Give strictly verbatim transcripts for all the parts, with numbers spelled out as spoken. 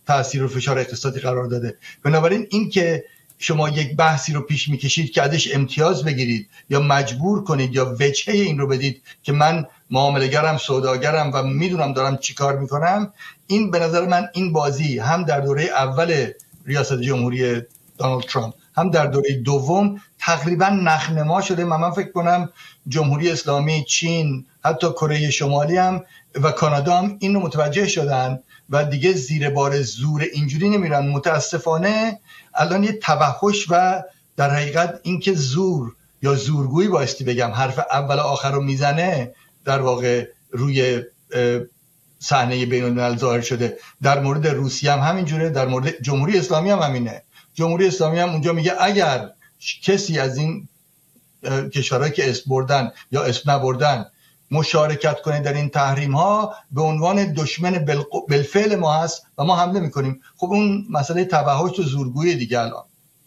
تاثیر و فشار اقتصادی قرار داده. بنابراین این که شما یک بحثی رو پیش میکشید که ازش امتیاز بگیرید یا مجبور کنید یا وجهه این رو بدید که من معامله‌گرم، سوداگرم و میدونم دارم چی کار میکنم، این به نظر من این بازی هم در دوره اول ریاست جمهوری دونالد ترامپ هم در دوره دوم تقریبا نخنما شده. من, من فکر کنم جمهوری اسلامی، چین، حتی کره شمالی هم و کانادا هم اینو متوجه شدن و دیگه زیر بار زور اینجوری نمیرن. متاسفانه الان یه توحش و در حقیقت اینکه زور یا زورگویی بایستی بگم حرف اول آخر رو میزنه در واقع روی صحنه بین الملل ظاهر شده. در مورد روسیه هم همینجوره، در مورد جمهوری اسلامی هم همینه. جمهوری اسلامی هم اونجا میگه اگر کسی از این کشورهایی که اسم بردن یا اسم نبردن مشارکت کنه در این تحریم ها به عنوان دشمن بالفعل ما هست و ما حمله میکنیم. خب اون مسئله توحش و زورگویی دیگه. الان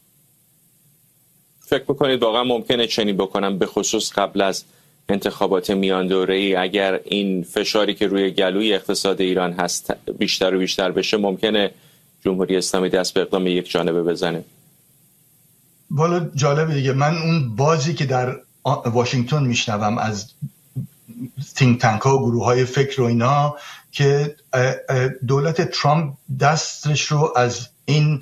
فکر میکنید واقعا ممکنه چنین بکنم، به خصوص قبل از انتخابات میان دوره‌ای، اگر این فشاری که روی گلوی اقتصاد ایران هست بیشتر و بیشتر بشه، ممکنه جمهوری اسلامی دست به اقدام یک جانبه بزنه؟ والا جالبه دیگه. من اون بازی که در واشنگتن میشنوم از تینک تانک ها و گروه های فکر و اینا که دولت ترامپ دستش رو از این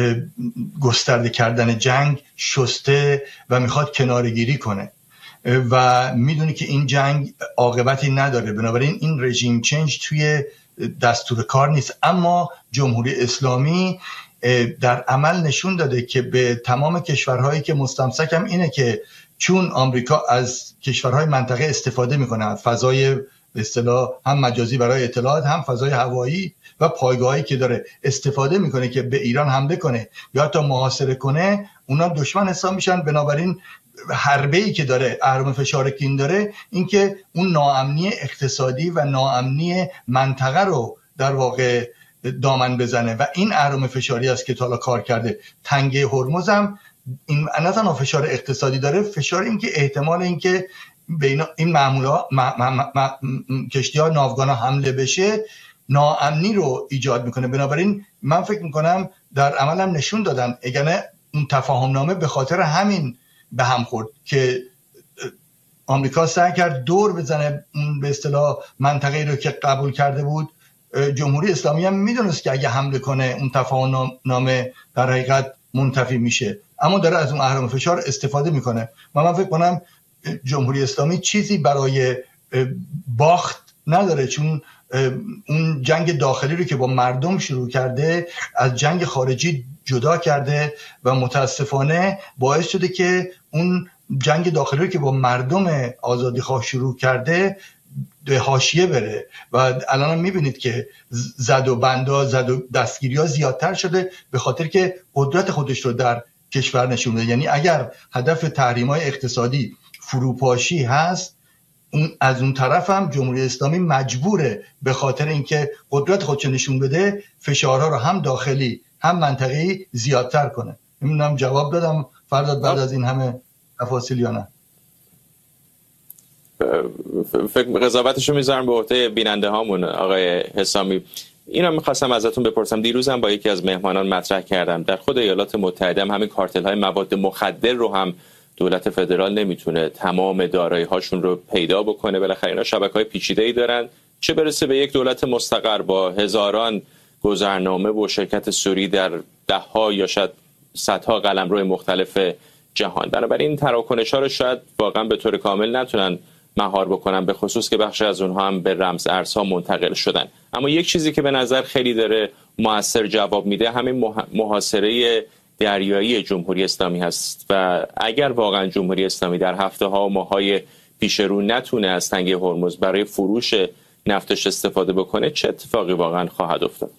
گسترده کردن جنگ شسته و میخواد کنارگیری کنه و میدونه که این جنگ عاقبتی نداره، بنابراین این رژیم چنج توی دستور کار نیست. اما جمهوری اسلامی در عمل نشون داده که به تمام کشورهایی که مستمسک هم اینه که چون آمریکا از کشورهای منطقه استفاده میکنه، فضای به اصطلاح هم مجازی برای اطلاعات، هم فضای هوایی و پایگاهایی که داره استفاده میکنه که به ایران حمله کنه یا تا محاصره کنه، اونا دشمن حساب میشن. بنابراین حربه‌ای که داره، اهرم فشار که این داره، این که اون ناامنی اقتصادی و ناامنی منطقه رو در واقع دامن بزنه و این اهرم فشاری است که تا حالا کار کرده. تنگه هرمز هم این نه تنها فشار اقتصادی داره، فشار این که احتمال این که بین این معمولا کشتی ها ناوگان ها حمله بشه ناامنی رو ایجاد میکنه. بنابراین من فکر میکنم در عمل هم نشون دادن اگر اون تفاهم نامه به خاطر همین به هم خورد که آمریکا سعی کرد دور بزنه به اصطلاح منطقه‌ای رو که قبول کرده بود. جمهوری اسلامی هم میدونست که اگه حمله کنه اون تفاهم نامه در حقیقت منتفی میشه، اما داره از اون اهرم فشار استفاده میکنه. و من فکر کنم جمهوری اسلامی چیزی برای باخت نداره، چون اون جنگ داخلی رو که با مردم شروع کرده از جنگ خارجی جدا کرده و متاسفانه باعث شده که اون جنگ داخلی رو که با مردم آزادیخواه شروع کرده به حاشیه بره و الان هم میبینید که زد و بندا، زد و دستگیری ها زیادتر شده به خاطر که قدرت خودش رو در کشور نشون بده. یعنی اگر هدف تحریم های اقتصادی فروپاشی هست، اون از اون طرف هم جمهوری اسلامی مجبوره به خاطر اینکه قدرت خودش نشون بده فشارها رو هم داخلی هم منطقه‌ای زیادتر کنه. نمیدونم جواب دادم فرداد بعد از این همه تفاصیل یا نه؟ فکر قضاوتشو میذارم به عهده بیننده هامون. آقای حسامی، اینو میخواستم ازتون بپرسم. دیروزم با یکی از مهمانان مطرح کردم در خود ایالات متحده هم همین کارتل های مواد مخدر رو هم دولت فدرال نمیتونه تمام دارایی هاشون رو پیدا بکنه. بالاخره اینا شبکه‌های پیچیده‌ای دارن، چه برسه به یک دولت مستقر با هزاران گذرنامه و شرکت سوری در ده ها یا شاید صدها قلمرو مختلف جهان. بنابراین تراکنش‌ها رو شاید واقعا به طور کامل نتونن مهار بکنن، به خصوص که بخش از اونها هم به رمز ارزها منتقل شدن. اما یک چیزی که به نظر خیلی داره مؤثر جواب میده همین محاصره دریایی جمهوری اسلامی هست و اگر واقعا جمهوری اسلامی در هفته ها و ماهای پیش رو نتونه از تنگه هرمز برای فروش نفتش استفاده بکنه، چه اتفاقی واقعا خواهد افتاد؟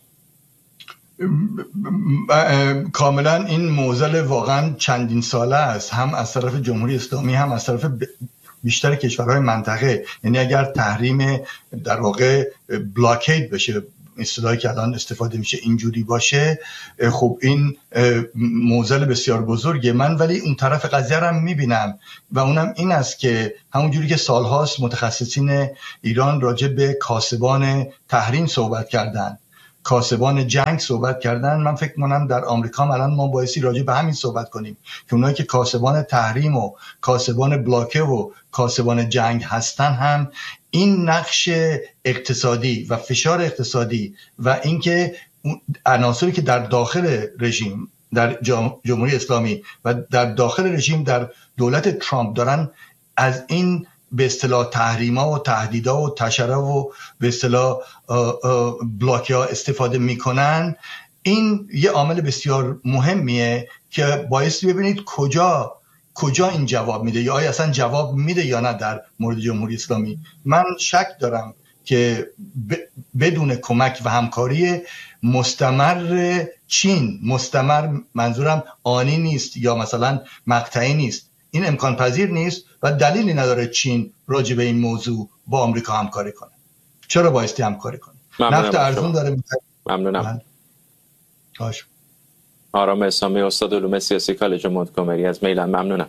کاملا این معضل واقعا چندین ساله است، هم از طرف جمهوری اسلامی هم از طرف بیشتر کشورهای منطقه. یعنی اگر تحریم در واقع بلاکید بشه، اصطلاحی که الان استفاده میشه اینجوری باشه، خب این معضل بسیار بزرگه. من ولی اون طرف قضیه رو میبینم و اونم این است که همونجوری که سالهاست متخصصین ایران راجع به کاسبان تحریم صحبت کردن، کاسبان جنگ صحبت کردن، من فکر می‌کنم در آمریکا الان ما بایستی راجع به همین صحبت کنیم که اونایی که کاسبان تحریم و کاسبان بلاکه و کاسبان جنگ هستن هم این نقش اقتصادی و فشار اقتصادی و اینکه عناصری که در داخل رژیم در جمهوری اسلامی و در داخل رژیم در دولت ترامپ دارن از این به اصطلاح تحریما و تهدیدا و تشرع و به اصطلاح بلاک‌ها استفاده میکنن، این یه عامل بسیار مهمیه که بایستی ببینید کجا کجا این جواب میده یا آیا اصلا جواب میده یا نه در مورد جمهوری اسلامی. من شک دارم که بدون کمک و همکاری مستمر چین، مستمر منظورم آنی نیست یا مثلا مقطعی نیست، این امکان پذیر نیست و دلیلی نداره چین راجع به این موضوع با آمریکا همکاری کنه. چرا بایستی همکاری کنه؟ نفت ارزون داره. ممنونم. باشه. آرام اسلامی، استاد علوم سیاسی کالج مونتگومری از میلان. ممنونم.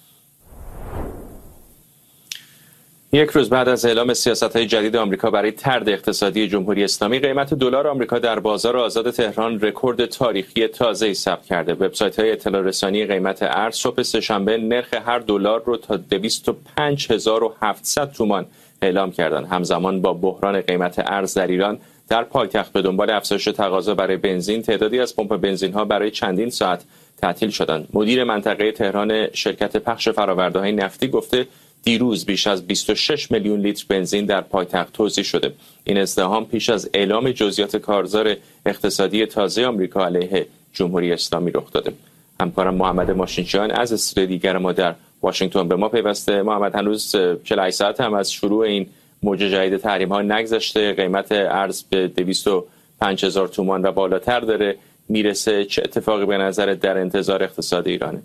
یک روز بعد از اعلام سیاست‌های جدید آمریکا برای طرد اقتصادی جمهوری اسلامی، قیمت دلار آمریکا در بازار آزاد تهران رکورد تاریخی تازه‌ای ثبت کرده. وبسایت‌های اطلاع رسانی قیمت ارز صبح سه‌شنبه نرخ هر دلار رو تا دویست و پنج هزار و هفتصد تومان اعلام کردند. همزمان با بحران قیمت ارز در ایران در پایتخت به دنبال افزایش تقاضا برای بنزین، تعدادی از پمپ بنزین‌ها برای چندین ساعت تعطیل شدند. مدیر منطقه تهران شرکت پخش فرآورده‌های نفتی گفته دیروز بیش از بیست و شش میلیون لیتر بنزین در پایتخت توزیع شده. این ازدحام پیش از اعلام جزئیات کارزار اقتصادی تازه آمریکا علیه جمهوری اسلامی رخ داده. همکارم محمد ماشینچیان از استودیو دیگر ما در واشنگتن به ما پیوسته. محمد، هنوز چهل و هشت ساعت هم از شروع این موج جدید تحریم ها نگذشته، قیمت ارز به دویست و پنج هزار تومان و بالاتر داره میرسه. چه اتفاقی به نظرت در انتظار اقتصاد ایرانه؟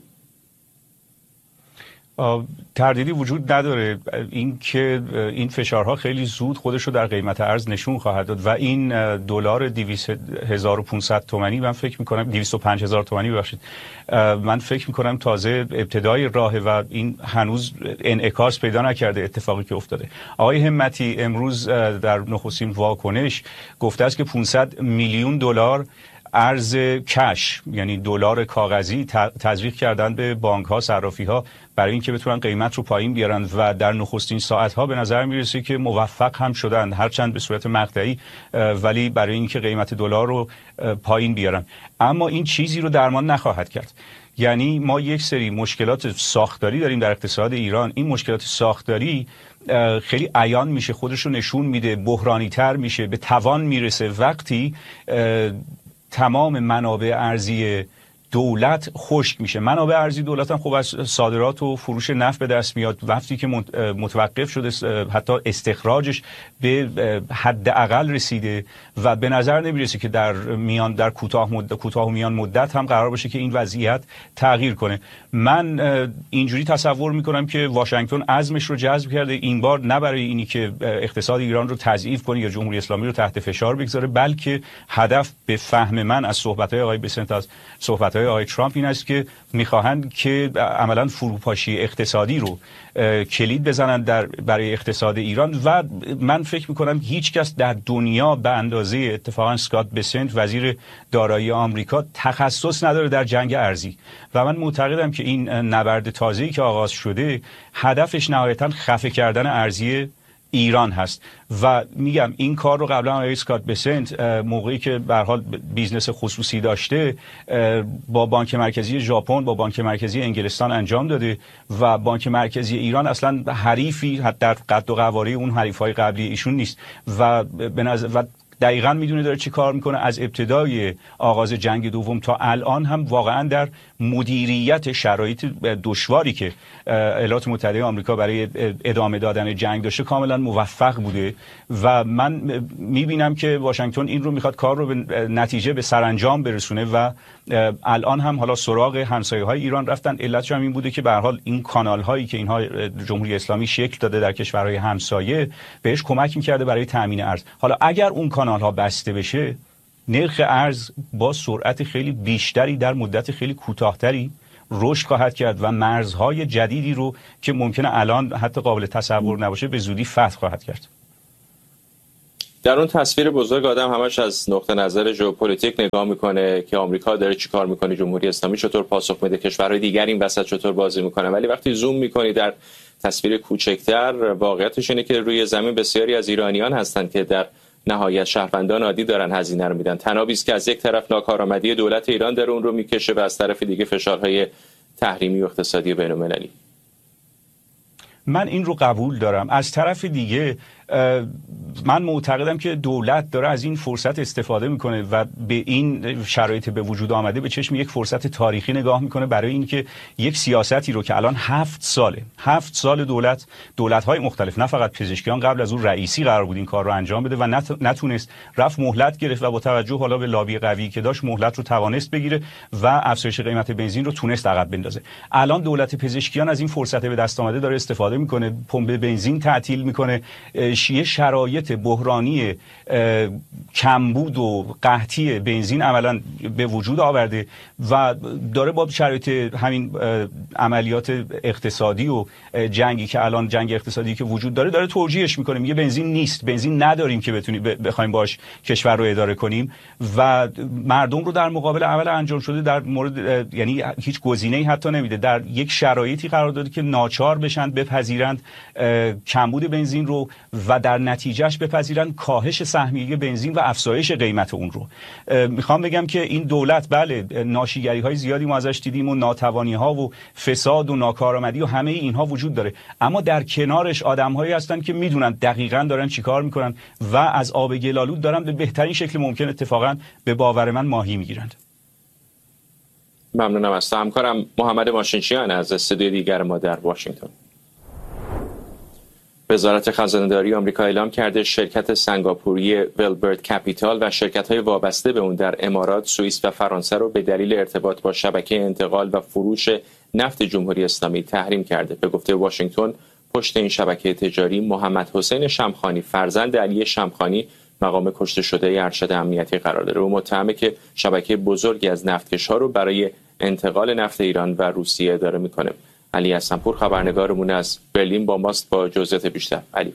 تردیدی وجود نداره این که این فشارها خیلی زود خودش رو در قیمت ارز نشون خواهد داد و این دلار دویست هزار و پانصد تومانی، من فکر می‌کنم دویست و پنج هزار تومانی ببخشید، من فکر می‌کنم تازه ابتدای راهه و این هنوز انعکاس پیدا نکرده اتفاقی که افتاده. آقای همتی امروز در نخستین واکنش گفته است که پانصد میلیون دلار ارز کش، یعنی دلار کاغذی، تزریق کردن به بانک ها، صرافی ها برای اینکه بتونن قیمت رو پایین بیارن و در نخستین ساعت ها به نظر میرسه که موفق هم شدن، هرچند به صورت مقطعی، ولی برای اینکه قیمت دلار رو پایین بیارن. اما این چیزی رو درمان نخواهد کرد. یعنی ما یک سری مشکلات ساختاری داریم در اقتصاد ایران. این مشکلات ساختاری خیلی عیان میشه، خودش رو نشون میده، بحرانی تر میشه، به توان میرسه وقتی تمام منابع ارزی دولت خشک میشه. منابع ارزی دولت هم خب از صادرات و فروش نفت به دست میاد. وقتی که متوقف شده حتی استخراجش به حداقل رسیده و به نظر نمیرسه که در میان در کوتاه مدت کوتاه و میان مدت هم قرار باشه که این وضعیت تغییر کنه. من اینجوری تصور میکنم که واشنگتن عزمش رو جذب کرده، این بار نه برای اینی که اقتصاد ایران رو تضعیف کنه یا جمهوری اسلامی رو تحت فشار بگذاره، بلکه هدف به فهم من از صحبت‌های آقای بسنت، از صحبت‌های آقای ترامپ این است که میخواهند که عملاً فروپاشی اقتصادی رو کلید بزنند در برای اقتصاد ایران و من فکر میکنم هیچ کس در دنیا به اندازه اتفاقاً اسکات بسنت وزیر دارایی آمریکا تخصص نداره در جنگ ارزی و من معتقدم که این نبرد تازه‌ای که آغاز شده هدفش نهایتاً خفه کردن ارزی ایران هست و میگم این کار رو قبلا آقای اسکات بسنت موقعی که به هر حال بیزنس خصوصی داشته با بانک مرکزی ژاپن، با بانک مرکزی انگلستان انجام داده و بانک مرکزی ایران اصلا حریفی در قد و قواره اون حریفای قبلی ایشون نیست و به نظر و دقیقاً میدونه داره چی کار میکنه. از ابتدای آغاز جنگ دوم تا الان هم واقعاً در مدیریت شرایط دشواری که ایالات متحده آمریکا برای ادامه دادن جنگ داشته کاملاً موفق بوده و من میبینم که واشنگتن این رو میخواد کار رو به نتیجه به سرانجام برسونه و الان هم حالا سراغ همسایه‌های ایران رفتن. علتش هم این بوده که به هر حال این کانال هایی که اینها جمهوری اسلامی شکل داده در کشورهای همسایه بهش کمک میکرده برای تامین ارز. حالا اگر اون کانال ها بسته بشه، نرخ ارز با سرعت خیلی بیشتری در مدت خیلی کوتاه‌تری رشد خواهد کرد و مرزهای جدیدی رو که ممکنه الان حتی قابل تصور نباشه به زودی فتح خواهد کرد. در اون تصویر بزرگ آدم همش از نقطه نظر ژئوپلیتیک نگاه میکنه که آمریکا داره چیکار میکنه، جمهوری اسلامی چطور پاسخ میده، کشورهای دیگر این وسط چطور بازی میکنه. ولی وقتی زوم میکنی در تصویر کوچکتر، واقعیتش اینه که روی زمین بسیاری از ایرانیان هستند که در نهایت شهروندان عادی دارن هزینه رو میدن. تنابی است که از یک طرف ناکارآمدی دولت ایران داره اون رو میکشه و از طرف دیگه فشارهای تحریمی و اقتصادی بین‌المللی. من این رو قبول دارم. از طرف دیگه من معتقدم که دولت داره از این فرصت استفاده میکنه و به این شرایط به وجود آمده به چشم یک فرصت تاریخی نگاه میکنه برای اینکه یک سیاستی رو که الان هفت ساله هفت سال دولت دولت‌های مختلف، نه فقط پزشکیان، قبل از اون رئیسی قرار بود این کار رو انجام بده و نتونست، رفت مهلت گرفت و با توجه حالا به لابی قوی که داشت مهلت رو توانست بگیره و افزایش قیمت بنزین رو تونست عقب بندازه. الان دولت پزشکیان از این فرصت به دست آمده داره استفاده میکنه، پمپ بنزین تعطیل میکنه، یه شرایط بحرانی کمبود و قحطی بنزین عملا به وجود آورده و داره با شرایط همین عملیات اقتصادی و جنگی که الان جنگ اقتصادی که وجود داره داره توجیهش میکنه، میگه بنزین نیست، بنزین نداریم که بتونیم بخوایم باش کشور رو اداره کنیم و مردم رو در مقابل عمل انجام شده در مورد، یعنی هیچ گزینه‌ای حتی نمیده، در یک شرایطی قرار داده که ناچار بشن بپذیرند کمبود بنزین رو و در نتیجهش بپذیرن کاهش سهمیه بنزین و افزایش قیمت اون رو. میخوام بگم که این دولت بله ناشیگری های زیادی ما ازش دیدیم و ناتوانی ها و فساد و ناکارآمدی و همه اینها وجود داره، اما در کنارش آدم هایی هستن که میدونن دقیقاً دارن چیکار میکنن و از آب گلالود دارن به بهترین شکل ممکن اتفاقا به باور من ماهی میگیرند. ممنونم از همکارم محمد ماشینچیان از استودیو دیگر ما در واشنگتن. وزارت خزانه‌داری آمریکا اعلام کرده شرکت سنگاپوری ولبرت کپیتال و شرکت‌های وابسته به اون در امارات، سوئیس و فرانسه رو به دلیل ارتباط با شبکه انتقال و فروش نفت جمهوری اسلامی تحریم کرده. به گفته واشنگتن، پشت این شبکه تجاری محمد حسین شمخانی، فرزند علی شمخانی، مقام کشته شده ارشد امنیتی قرار داره. او متهمه که شبکه بزرگی از نفتکش‌ها رو برای انتقال نفت ایران و روسیه اداره می‌کنه. علی حسن‌پور خبرنگارمون از برلین با ماست با جزئیات بیشتر. علی.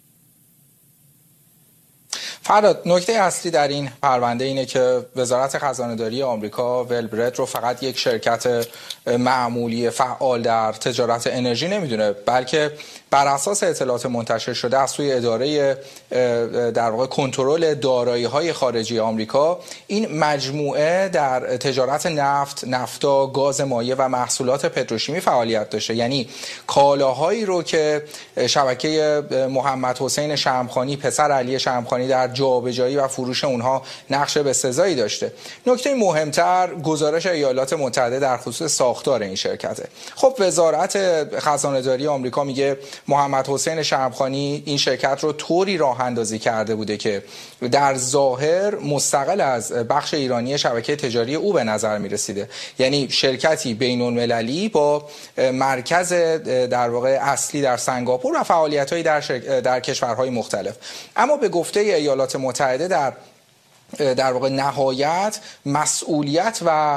فراد، نکته اصلی در این پرونده اینه که وزارت خزانه‌داری آمریکا ولبرت رو فقط یک شرکت معمولی فعال در تجارت انرژی نمیدونه، بلکه بر اساس اطلاعات منتشر شده از سوی اداره در واقع کنترل دارایی‌های خارجی آمریکا، این مجموعه در تجارت نفت، نفتا، گاز مایع و محصولات پتروشیمی فعالیت داشته. یعنی کالاهایی رو که شبکه محمد حسین شمخانی پسر علی شمخانی در جابجایی و فروش اونها نقش بسزایی داشته. نکته مهمتر گزارش ایالات متحده در خصوص ساختار این شرکته. خب وزارت خزانه‌داری آمریکا میگه محمد حسین شمخانی این شرکت رو طوری راه اندازی کرده بوده که در ظاهر مستقل از بخش ایرانی شبکه تجاری او به نظر می رسیده. یعنی شرکتی بین المللی با مرکز در واقع اصلی در سنگاپور و فعالیت‌هایی در, شرک... در کشورهای مختلف. اما به گفته ایالات متحده در در واقع نهایت مسئولیت و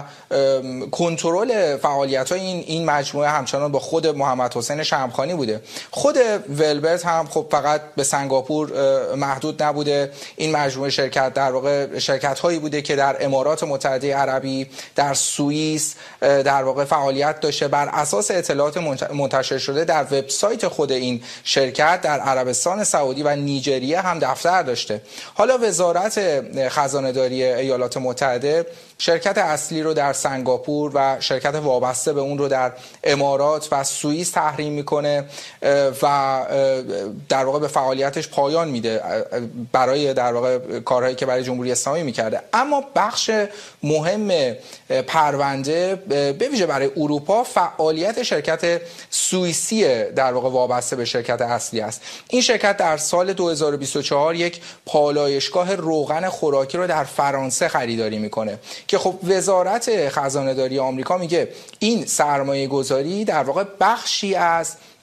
کنترل فعالیت‌های این این مجموعه همچنان با خود محمد حسین شمخانی بوده. خود ولبرت هم خب فقط به سنگاپور محدود نبوده. این مجموعه شرکت در واقع شرکت‌هایی بوده که در امارات متحده عربی، در سوئیس در واقع فعالیت داشته. بر اساس اطلاعات منتشر شده در وبسایت خود این شرکت در عربستان سعودی و نیجریه هم دفتر داشته. حالا وزارت خزانه‌داری ایالات متحده شرکت اصلی رو در سنگاپور و شرکت وابسته به اون رو در امارات و سوئیس تحریم میکنه و در واقع به فعالیتش پایان میده برای در واقع کارهایی که برای جمهوری اسلامی میکرده. اما بخش مهم پرونده به ویژه برای اروپا فعالیت شرکت سوئیسی در واقع وابسته به شرکت اصلی است. این شرکت در سال دو هزار و بیست و چهار یک پالایشگاه روغن خوراکی رو در فرانسه خریداری میکنه که خب وزارت خزانه‌داری آمریکا میگه این سرمایه گذاری در واقع بخشی از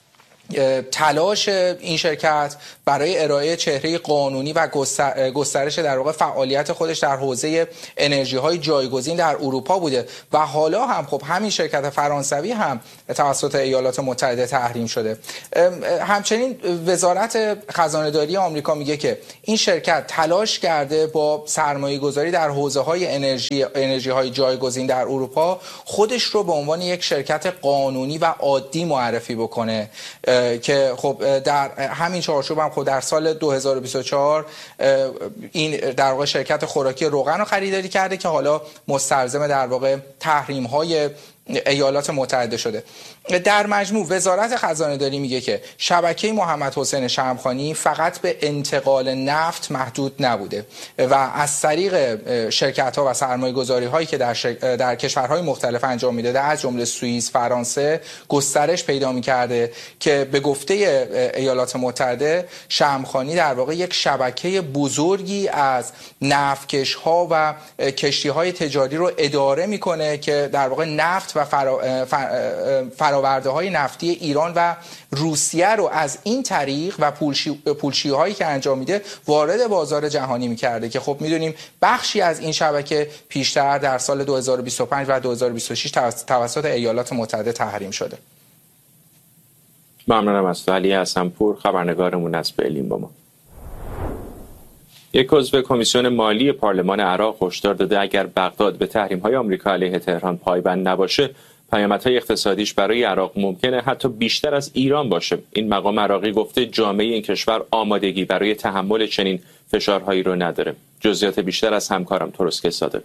تلاش این شرکت برای ارائه چهره قانونی و گسترش در واقع فعالیت خودش در حوزه انرژی های جایگزین در اروپا بوده و حالا هم خب همین شرکت فرانسوی هم توسط ایالات متحده تحریم شده. همچنین وزارت خزانه داری آمریکا میگه که این شرکت تلاش کرده با سرمایه گذاری در حوزه های انرژی انرژی های جایگزین در اروپا خودش رو به عنوان یک شرکت قانونی و عادی معرفی بکنه که خب در همین چارچوب هم خب در سال دو هزار و بیست و چهار این در واقع شرکت خوراکی روغن رو خریداری کرده که حالا مستلزم در واقع تحریم های ایالات متحده شده. در مجموع وزارت خزانه داری میگه که شبکه محمد حسین شمخانی فقط به انتقال نفت محدود نبوده و از طریق شرکت ها و سرمایه گذاری هایی که در, شر... در کشورهای مختلف انجام میداده از جمله سوئیس، فرانسه گسترش پیدا میکرده که به گفته ایالات متحده شمخانی در واقع یک شبکه بزرگی از نفتکش ها و کشتی های تجاری رو اداره میکنه که در واقع نفت و فرا... فراورده های نفتی ایران و روسیه رو از این طریق و پولشی... پولشی هایی که انجام میده وارد بازار جهانی میکرده که خب میدونیم بخشی از این شبکه پیشتر در سال دو هزار و بیست و پنج و دو هزار و بیست و شش توسط ایالات متحده تحریم شده. ممنونم از تو. علی حسن‌پور خبرنگارمون از برلین با ما. یک عضو کمیسیون مالی پارلمان عراق هشدار داده اگر بغداد به تحریم‌های آمریکا علیه تهران پایبند نباشه پیامدهای اقتصادیش برای عراق ممکنه حتی بیشتر از ایران باشه. این مقام عراقی گفته جامعه این کشور آمادگی برای تحمل چنین فشارهایی رو نداره. جزئیات بیشتر از همکارم ترسکه صادقی.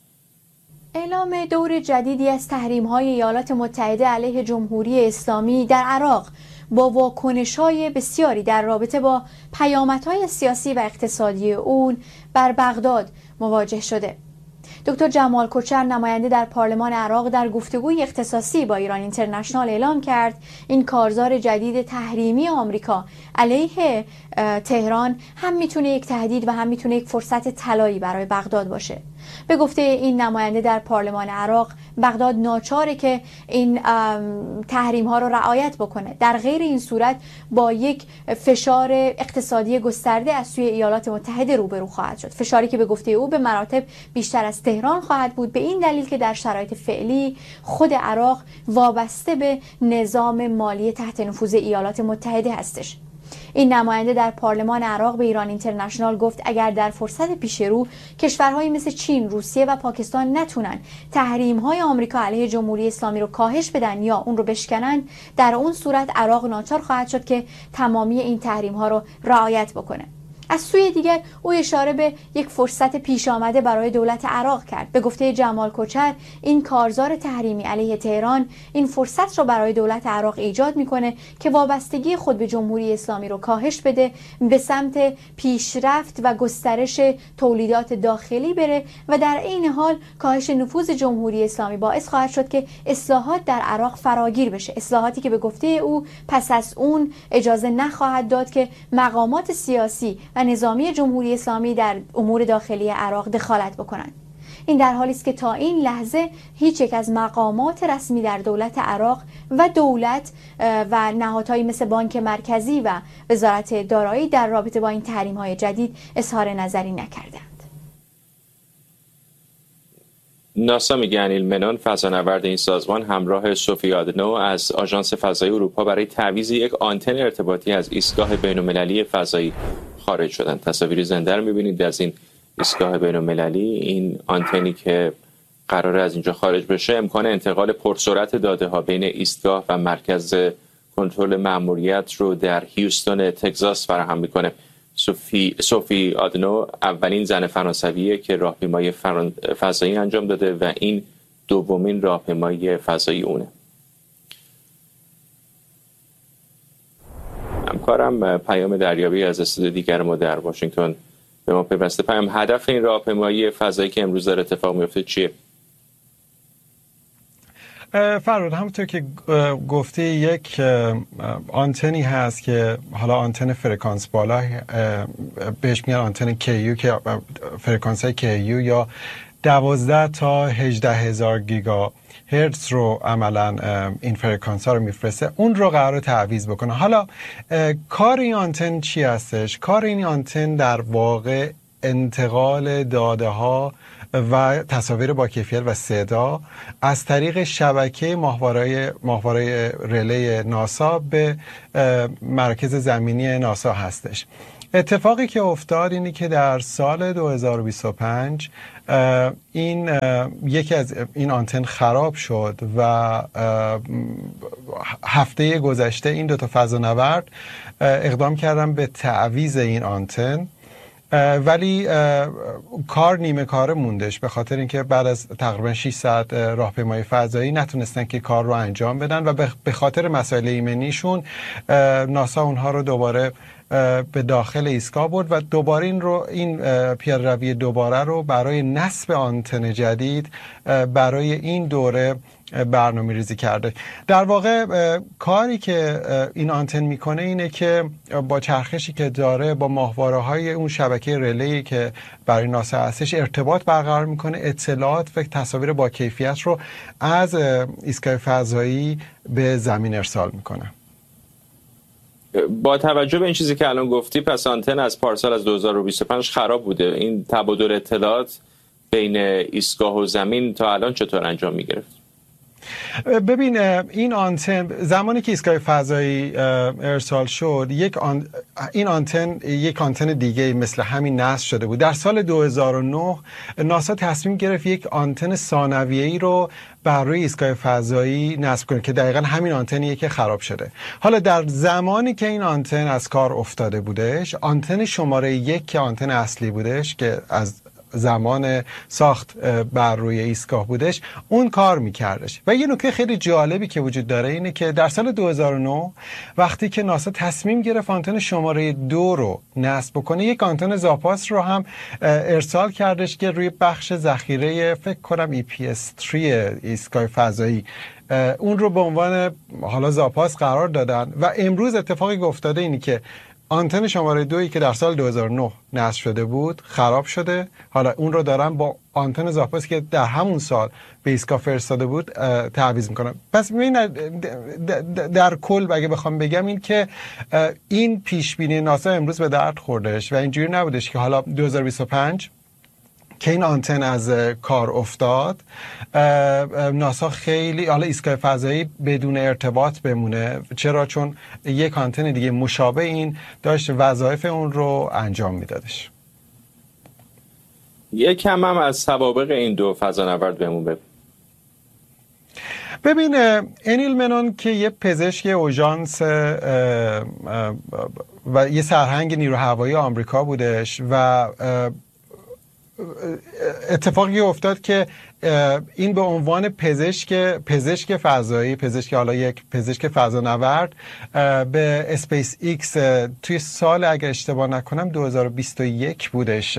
اعلام دور جدیدی از تحریم‌های ایالات متحده علیه جمهوری اسلامی در عراق با واکنش‌های بسیاری در رابطه با پیامدهای سیاسی و اقتصادی اون بر بغداد مواجه شده. دکتر جمال کوچر نماینده در پارلمان عراق در گفتگوی اختصاصی با ایران اینترنشنال اعلام کرد این کارزار جدید تحریمی آمریکا علیه تهران هم میتونه یک تهدید و هم میتونه یک فرصت طلایی برای بغداد باشه. به گفته این نماینده در پارلمان عراق بغداد ناچاره که این تحریم ها رو رعایت بکنه، در غیر این صورت با یک فشار اقتصادی گسترده از سوی ایالات متحده روبرو خواهد شد، فشاری که به گفته او به مراتب بیشتر از تهران خواهد بود، به این دلیل که در شرایط فعلی خود عراق وابسته به نظام مالی تحت نفوذ ایالات متحده هستش. این نماینده در پارلمان عراق به ایران اینترنشنال گفت اگر در فرصت پیش رو کشورهایی مثل چین، روسیه و پاکستان نتونن تحریم‌های آمریکا علیه جمهوری اسلامی رو کاهش بدن یا اون رو بشکنن، در اون صورت عراق ناچار خواهد شد که تمامی این تحریم‌ها رو رعایت بکنه. از سوی دیگر او اشاره به یک فرصت پیش آمده برای دولت عراق کرد. به گفته جمال کوچر این کارزار تحریمی علیه تهران این فرصت را برای دولت عراق ایجاد میکنه که وابستگی خود به جمهوری اسلامی رو کاهش بده، به سمت پیشرفت و گسترش تولیدات داخلی بره و در این حال کاهش نفوذ جمهوری اسلامی باعث خواهد شد که اصلاحات در عراق فراگیر بشه، اصلاحاتی که به گفته او پس از اون اجازه نخواهد داد که مقامات سیاسی و نظامی جمهوری اسلامی در امور داخلی عراق دخالت بکنند. این در حالی است که تا این لحظه هیچ یک از مقامات رسمی در دولت عراق و دولت و نهادهایی مثل بانک مرکزی و وزارت دارایی در رابطه با این تحریم‌های جدید اظهار نظری نکردند. ناسا میگه انیل منون فضانورد این سازمان همراه سوفی آدنو از آژانس فضایی اروپا برای تعویض یک آنتن ارتباطی از ایستگاه بین‌المللی فضایی خارج شدن. تصاویر زنده رو می‌بینید از این ایستگاه بین‌المللی. این آنتنی که قراره از اینجا خارج بشه امکان انتقال پرسرعت داده‌ها بین ایستگاه و مرکز کنترل مأموریت رو در هیوستون تگزاس فراهم می‌کنه. سوفی سوفی آدنو اولین زن فرانسویه که راهپیمایی فران... فضایی انجام داده و این دومین راهپیمایی فضایی اونه. همکارم پیام دریابی از استودیو دیگر ما در واشنگتن به ما پیوسته. پیام، هدف این راهپیمایی فضایی که امروز داره اتفاق میفته چیه؟ فراد، همونطور که گفته یک آنتنی هست که حالا آنتن فرکانس بالا بهش میگن آنتن کیو که فرکانس های کیو یا دوازده تا هجده هزار گیگا هرتز رو عملا این فرکانس ها رو میفرسته، اون رو قرار تعویض بکنه. حالا کار این آنتن چی هستش؟ کار این آنتن در واقع انتقال داده ها و تصاویر با کیفیت و صدا از طریق شبکه ماهواره ماهواره رله ناسا به مرکز زمینی ناسا هستش. اتفاقی که افتاد اینی که در سال دو هزار و بیست و پنج این یکی از این آنتن خراب شد و هفته گذشته این دو تا فضانورد اقدام کردن به تعویض این آنتن، ولی کار نیمه کاره موندش به خاطر اینکه بعد از تقریبا شش ساعت راهپیمایی فضایی نتونستن که کار رو انجام بدن و به خاطر مسائل ایمنیشون ناسا اونها رو دوباره به داخل ایستگاه برد و دوباره این رو این پیاده روی دوباره رو برای نصب آنتن جدید برای این دوره برنامه ریزی کرده. در واقع کاری که این آنتن میکنه اینه که با چرخشی که داره با ماهواره های اون شبکه رلی که برای ناسا هستش ارتباط برقرار میکنه، اطلاعات و تصاویر با کیفیت رو از ایستگاه فضایی به زمین ارسال میکنه. با توجه به این چیزی که الان گفتی، پس آنتن از پارسال از دو هزار و بیست و پنج خراب بوده. این تبادل اطلاعات بین ایستگاه و زمین تا الان چطور انجام میگرفت؟ ببین، این آنتن زمانی که ایستگاه فضایی ارسال شد، یک آن... این آنتن یک آنتن دیگه مثل همین نصب شده بود. در سال دو هزار و نه ناسا تصمیم گرفت یک آنتن ثانویه‌ای رو بر روی ایستگاه فضایی نصب کنه که دقیقاً همین آنتنیه که خراب شده. حالا در زمانی که این آنتن از کار افتاده بودش، آنتن شماره یک که آنتن اصلی بودش که از زمان ساخت بر روی ایستگاه بودش، اون کار میکردش. و یه نکته خیلی جالبی که وجود داره اینه که در سال دو هزار و نه وقتی که ناسا تصمیم گرفت آنتن شماره دو رو نصب کنه، یک آنتن زاپاس رو هم ارسال کردش که روی بخش ذخیره فکر کنم ای پی اس سه ایستگاه فضایی اون رو به عنوان حالا زاپاس قرار دادن. و امروز اتفاقی که افتاده اینی که آنتن شماره دویی که در سال دو هزار و نه نصب شده بود خراب شده. حالا اون رو دارن با آنتن زاپاس که در همون سال به ایستگاه فرستاده بود تعویض میکنن. پس ببین در کل اگه بخوام بگم این که این پیش بینی ناسا امروز به درد خوردش و اینجوری نبودش که حالا دو هزار و بیست و پنج که این آنتن از کار افتاد ناسا خیلی حالا ایستگاه فضایی بدون ارتباط بمونه. چرا؟ چون یک آنتن دیگه مشابه این داشت وظایف اون رو انجام میدادش. یک کم هم از سوابق این دو فضانورد بهمون بگو. ببین، انیل منون که یه پزشک اوژانس و یه سرهنگ نیرو هوایی آمریکا بودش و اتفاقی افتاد که این به عنوان پزشک پزشک فضایی، پزشک حالا یک پزشک فضانورد به اسپیس ایکس توی سال اگر اشتباه نکنم دو هزار و بیست و یک بودش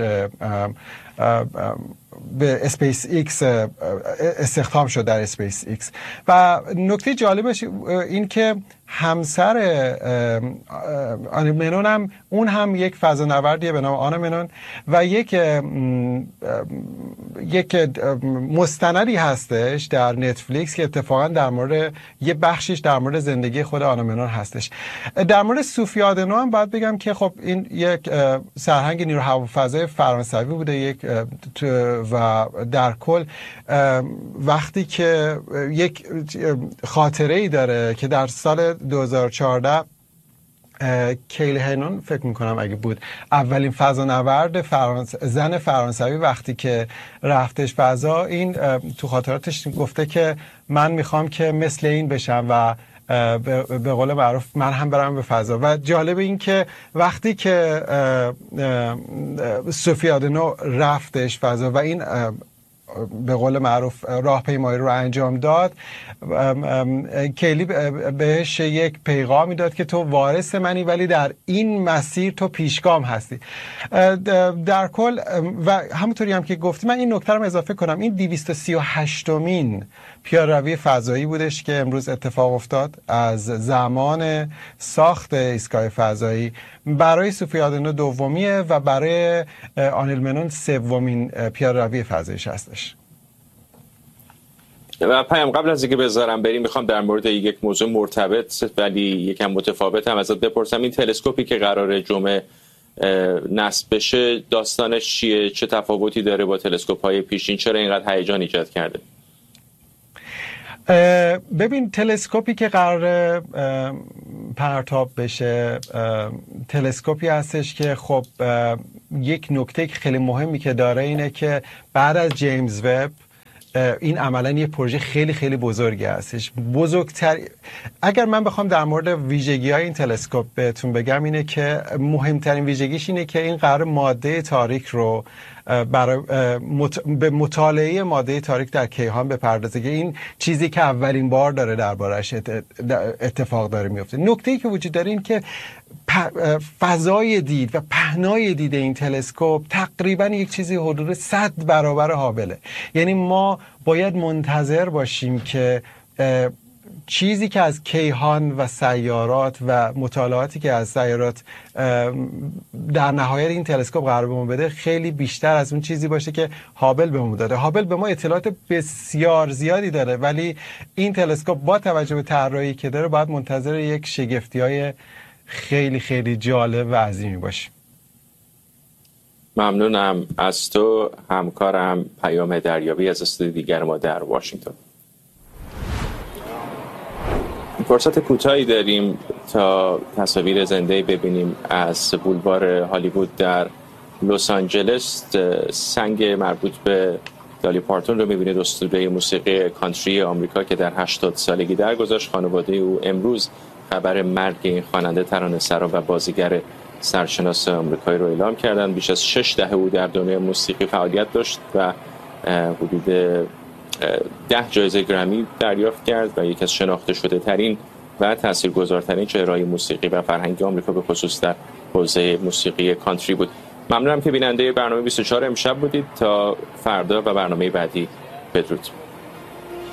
به اسپیس ایکس استخدام شد در اسپیس ایکس. و نکته جالبش این که همسر آنا منون هم اون هم یک فضانوردیه به نام آنا منون و یک یک مستندی هستش در نتفلیکس که اتفاقا در مورد یه بخشش در مورد زندگی خود آنا منون هستش. در مورد سوفی آدنو هم باید بگم که خب این یک سرهنگ نیرو هوافضای فرانسوی بوده یک و در کل وقتی که یک خاطره ای داره که در سال دو هزار و چهارده کیلی هینون فکر میکنم اگه بود اولین فضانورد فرانس... زن فرانسوی وقتی که رفتش فضا، این تو خاطراتش گفته که من میخوام که مثل این بشم و به قول معروف من هم برم به فضا. و جالب این که وقتی که سوفی آدنو رفتش فضا و این به قول معروف راهپیمایی رو انجام داد، کیلی بهش یک پیغامی داد که تو وارث منی ولی در این مسیر تو پیشگام هستی. در کل و همونطوری هم که گفتی، من این نکته رو اضافه کنم، این دویست و سی و هشتمین پیاده‌روی فضایی بودش که امروز اتفاق افتاد از زمان ساخت ایستگاه فضایی برای سوفی آدنو دومیه و برای آنیل منون سومین پیاده‌روی فضاییش هستش. و پیام قبل از اینکه بذارم بریم میخوام در مورد یک موضوع مرتبط ولی یکم متفاوت هم ازت بپرسم. این تلسکوپی که قراره جمعه نصب بشه داستانش چیه؟ چه تفاوتی داره با تلسکوپ‌های پیشین؟ چرا اینقدر هیجان ایجاد کرده؟ ببین، تلسکوپی که قراره پرتاب بشه تلسکوپی هستش که خب یک نکته خیلی مهمی که داره اینه که بعد از جیمز وب این عملاً یه پروژه خیلی خیلی بزرگی هستش. بزرگتر اگر من بخوام در مورد ویژگی‌های این تلسکوپ بهتون بگم اینه که مهمترین ویژگیش اینه که این قرار ماده تاریک رو برای مت... به مطالعه ماده تاریک در کیهان بپردازه که این چیزی که اولین بار داره دربارش اتفاق داره میفته. نکته‌ای که وجود داره این که فضای دید و پهنای دید این تلسکوپ تقریبا یک چیزی حدود صد برابر هابله. یعنی ما باید منتظر باشیم که چیزی که از کیهان و سیارات و مطالعاتی که از سیارات در نهایت این تلسکوپ قرار به ما بده خیلی بیشتر از اون چیزی باشه که هابل به ما داده. هابل به ما اطلاعات بسیار زیادی داره ولی این تلسکوپ با توجه به طراحی که داره باید منتظر یک شگفتی‌های خیلی خیلی جالب و عظیمی باشیم. ممنونم از تو همکارم پیام دریابی از استودیو دیگر ما در واشنگتن. فرصت کوتاهی داریم تا تصاویر زنده ببینیم از بولوار هالیوود در لس آنجلس. سنگ مربوط به دالی پارتون رو می‌بینید، اسطوره موسیقی کانتری آمریکا که در هشتاد سالگی درگذشت. خانواده او امروز خبر مرگ این خواننده، ترانه‌سرا و بازیگر سرشناس آمریکایی رو اعلام کردند. بیش از شش دهه او در دنیای موسیقی فعالیت داشت و حدود ده جایزه گرمی دریافت کرد و یکی از شناخته شده ترین و تاثیرگذارترین چهره‌های موسیقی و فرهنگی آمریکا به خصوص در حوزه موسیقی کانتری بود. ممنونم که بیننده برنامه بیست و چهار امشب بودید. تا فردا و برنامه بعدی، بدرود.